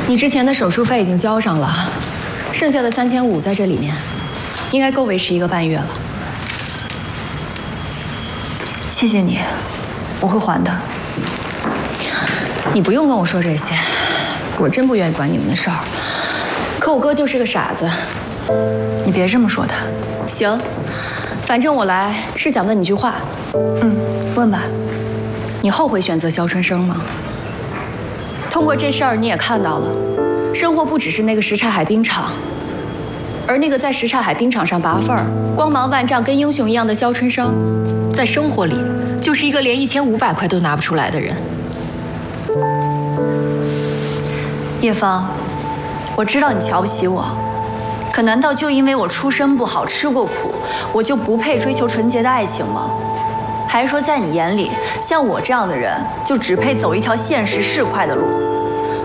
你之前的手术费已经交上了，剩下的3500在这里面，应该够维持1个半月了。 谢谢你，我会还的。 你不用跟我说这些，我真不愿意管你们的事儿。可我哥就是个傻子。 你别这么说他。 行，反正我来是想问你句话。 问吧。 你后悔选择肖春生吗？通过这事儿你也看到了，生活不只是那个什刹海冰场，而那个在什刹海冰场上拔份儿、光芒万丈、跟英雄一样的肖春生，在生活里就是一个连1500块都拿不出来的人。 叶芳，我知道你瞧不起我，可难道就因为我出身不好、吃过苦，我就不配追求纯洁的爱情吗？还是说，在你眼里，像我这样的人就只配走一条现实市侩的路？